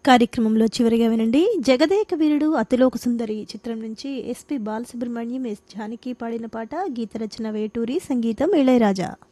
కార్యక్రమంలో చివరిగా వినండి. 'జగదేక వీరుడు అతిలోక సుందరి' చిత్రం నుంచి ఎస్పి బాలసుబ్రహ్మణ్యం, ఎస్ జానకి పాడిన పాట. గీత రచన వేటూరి, సంగీతం ఇళయరాజా.